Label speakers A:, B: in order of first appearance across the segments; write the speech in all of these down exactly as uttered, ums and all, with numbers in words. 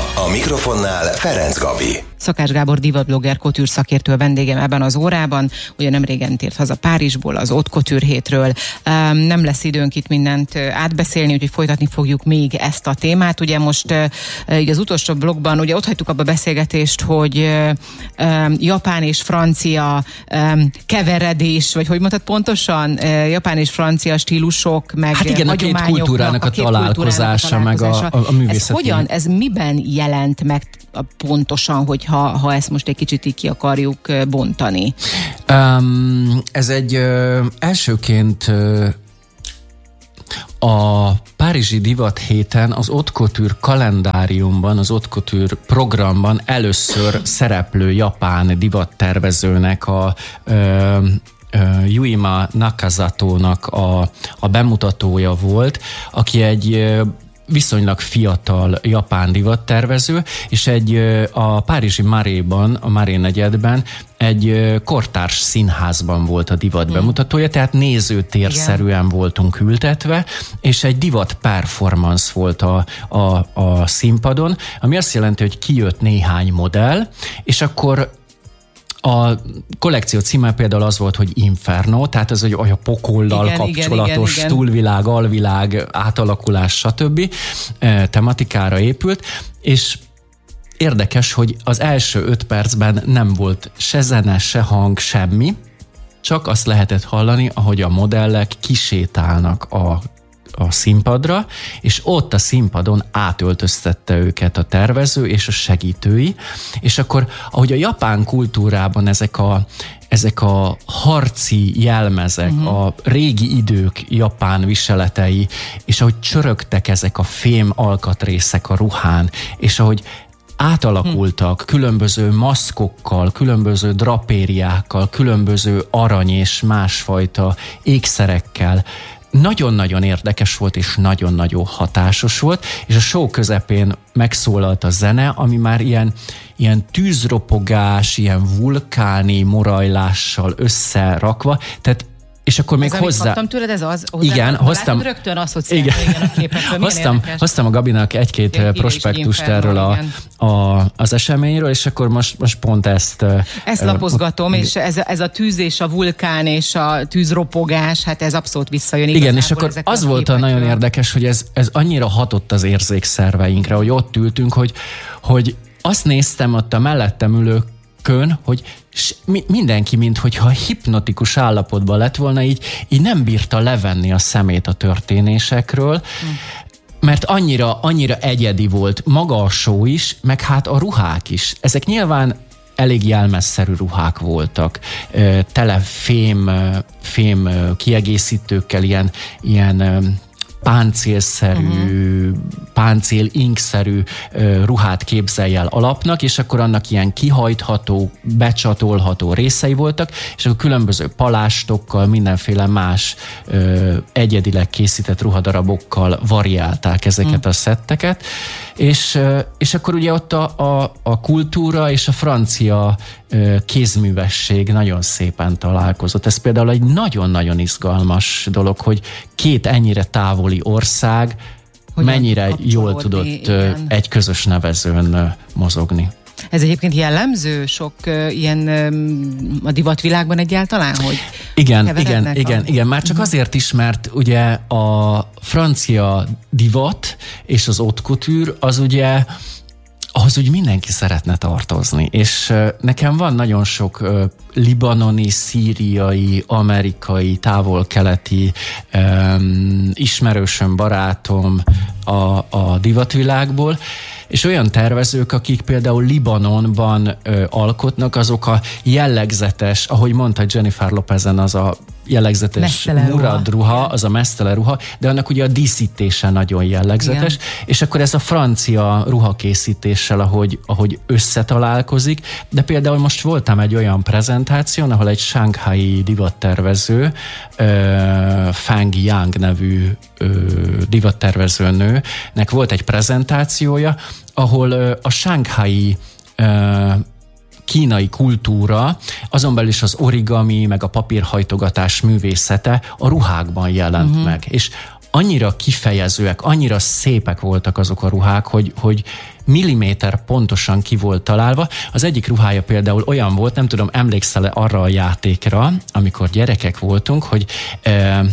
A: A mikrofonnál Ferenc Gabi.
B: Szakács Gábor divatblogger, couture szakértő a vendégem ebben az órában. Ugye nem régen tért haza Párizsból, az Haute Couture hétről. Um, nem lesz időnk itt mindent átbeszélni, úgyhogy folytatni fogjuk még ezt a témát. Ugye most uh, így az utolsó blogban, ugye ott hagytuk abba a beszélgetést, hogy uh, um, japán és francia um, keveredés, vagy hogy mondtad pontosan? Uh, japán és francia stílusok, meg
C: hát igen,
B: hagyományok.
C: A két kultúrának a, a találkozása, meg a, a, a művészeti.
B: Ez hogyan, ez miben jelent meg pontosan, hogyha ha ezt most egy kicsit így ki akarjuk bontani?
C: Um, ez egy uh, elsőként uh, a Párizsi Divat héten az Haute Couture kalendáriumban, az Haute Couture programban először szereplő japán divattervezőnek a uh, Uh, Yuima Nakazatónak a, a bemutatója volt, aki egy uh, viszonylag fiatal japán divattervező, és egy uh, a párizsi Marais-ban, a Marais negyedben egy uh, kortárs színházban volt a divat hmm. bemutatója, tehát nézőtérszerűen voltunk ültetve, és egy divat performance volt a, a, a színpadon, ami azt jelenti, hogy kijött néhány modell, és akkor a kollekció címe például az volt, hogy Inferno, tehát ez egy olyan pokollal igen, kapcsolatos igen, igen, túlvilág, alvilág, átalakulás, stb. tematikára épült, és érdekes, hogy az első öt percben nem volt se zene, se hang, semmi, csak azt lehetett hallani, ahogy a modellek kisétálnak a a színpadra, és ott a színpadon átöltöztette őket a tervező és a segítői, és akkor, ahogy a japán kultúrában ezek a, ezek a harci jelmezek, uh-huh. a régi idők japán viseletei, és ahogy csörögtek ezek a fém alkatrészek a ruhán, és ahogy átalakultak hmm. különböző maszkokkal, különböző drapériákkal, különböző arany és másfajta ékszerekkel, nagyon-nagyon érdekes volt, és nagyon-nagyon hatásos volt, és a show közepén megszólalt a zene, ami már ilyen, ilyen tűzropogás, ilyen vulkáni morajlással összerakva, tehát és akkor még
B: ez,
C: hozzá...
B: kaptam tőled, ez az?
C: Igen, hoztam...
B: Rögtön asszociálni a képekről.
C: hoztam, hoztam a Gabinak egy-két Ilyen, prospektust erről a, a, az eseményről, és akkor most, most pont ezt...
B: Ezt uh, lapozgatom, uh, és ez, ez a tűz és a vulkán és a tűzropogás, hát ez abszolút visszajön.
C: Igen, és akkor az volt a nagyon érdekes, hogy ez, ez annyira hatott az érzékszerveinkre, hogy ott ültünk, hogy, hogy azt néztem ott a mellettem ülők, Kön, hogy mindenki, minthogyha hipnotikus állapotban lett volna, így, így nem bírta levenni a szemét a történésekről, mm. mert annyira, annyira egyedi volt maga a show is, meg hát a ruhák is. Ezek nyilván elég jelmezszerű ruhák voltak, tele fém, fém kiegészítőkkel, ilyen, ilyen páncélszerű, uh-huh. páncél-inkszerű uh, ruhát képzelj el alapnak, és akkor annak ilyen kihajtható, becsatolható részei voltak, és akkor különböző palástokkal, mindenféle más uh, egyedileg készített ruhadarabokkal variálták ezeket uh-huh. a szetteket, és, uh, és akkor ugye ott a, a, a kultúra és a francia uh, kézművesség nagyon szépen találkozott. Ez például egy nagyon-nagyon izgalmas dolog, hogy két ennyire távoli ország hogyan mennyire jól tudott igen. egy közös nevezőn mozogni.
B: Ez egyébként jellemző sok uh, ilyen um, a divatvilágban egyáltalán, hogy
C: igen, igen, igen, a... igen, már csak azért is, mert ugye a francia divat és az haute couture az ugye ahhoz úgy mindenki szeretne tartozni, és uh, nekem van nagyon sok uh, libanoni, szíriai, amerikai, távol-keleti um, ismerősöm, barátom a, a divatvilágból, és olyan tervezők, akik például Libanonban ö, alkotnak, azok a jellegzetes, ahogy mondta Jennifer Lopezen, az a jellegzetes
B: mesztele
C: murad ruha, ruha az a mesztele ruha, de annak ugye a díszítése nagyon jellegzetes, igen. és akkor ez a francia ruhakészítéssel, ahogy, ahogy összetalálkozik, de például most voltam egy olyan prezentáción, ahol egy shanghai divattervező, uh, Fang Yang nevű uh, divattervezőnőnek volt egy prezentációja, ahol uh, a shanghai uh, kínai kultúra, azon belül is az origami, meg a papírhajtogatás művészete a ruhákban jelent uh-huh. meg. És annyira kifejezőek, annyira szépek voltak azok a ruhák, hogy, hogy milliméter pontosan ki volt találva. Az egyik ruhája például olyan volt, nem tudom, emlékszel-e arra a játékra, amikor gyerekek voltunk, hogy e,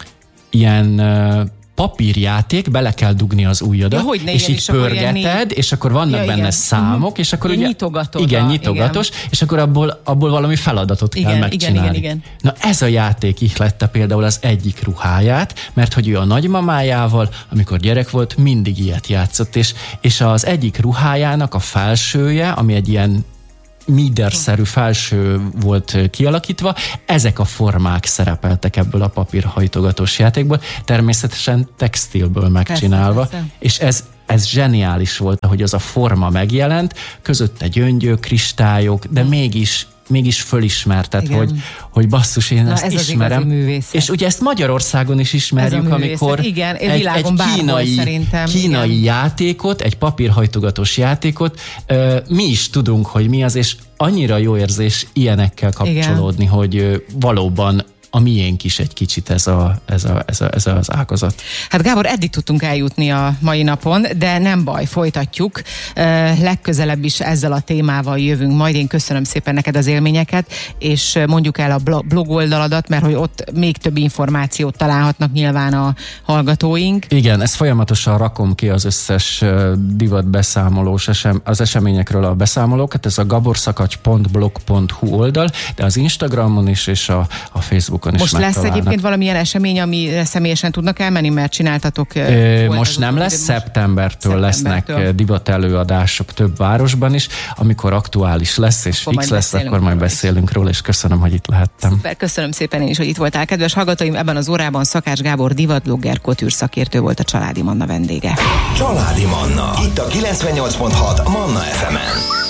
C: ilyen e, papírjáték, bele kell dugni az ujjadat, ja, és így pörgeted, ilyen... és akkor vannak ja, benne igen. számok, és akkor ugye...
B: Nyitogatod.
C: Igen, nyitogatos, igen. és akkor abból, abból valami feladatot igen, kell megcsinálni. Igen, igen, igen. Na ez a játék ihlette például az egyik ruháját, mert hogy ő a nagymamájával, amikor gyerek volt, mindig ilyet játszott, és, és az egyik ruhájának a felsője, ami egy ilyen míderszerű felső volt kialakítva, ezek a formák szerepeltek ebből a papírhajtogatós játékból, természetesen textilből megcsinálva, persze, persze. és ez, ez zseniális volt, hogy az a forma megjelent, közötte gyöngyök, kristályok, de mégis mégis fölismerted, hogy, hogy basszus, én Na, ezt ez ismerem. És ugye ezt Magyarországon is ismerjük, amikor
B: igen,
C: egy, egy kínai, kínai igen. játékot, egy papírhajtogatós játékot, uh, mi is tudunk, hogy mi az, és annyira jó érzés ilyenekkel kapcsolódni, igen. hogy uh, valóban a miénk is egy kicsit ez, a, ez, a, ez, a, ez az ágazat.
B: Hát Gábor, eddig tudtunk eljutni a mai napon, de nem baj, folytatjuk. Uh, legközelebb is ezzel a témával jövünk majd. Én köszönöm szépen neked az élményeket, és mondjuk el a blog oldaladat, mert hogy ott még több információt találhatnak nyilván a hallgatóink.
C: Igen, ezt folyamatosan rakom ki az összes divat beszámolós esem, az eseményekről a beszámolókat. Ez a gaborszakacs pont blog pont hu oldal, de az Instagramon is és a, a Facebook
B: Most lesz egyébként valamilyen esemény, amire személyesen tudnak elmenni, mert csináltatok...
C: Ö, most nem lesz, most szeptembertől, szeptembertől lesznek divat előadások több városban is, amikor aktuális lesz és akkor fix lesz, akkor majd beszélünk róla, és köszönöm, hogy itt lehettem.
B: Szuper, köszönöm szépen én is, hogy itt voltál. Kedves hallgatóim, ebben az órában Szakács Gábor divatblogger, kotűr szakértő volt a Családi Manna vendége.
A: Családi Manna, itt a kilencvennyolc pont hat Manna ef emen.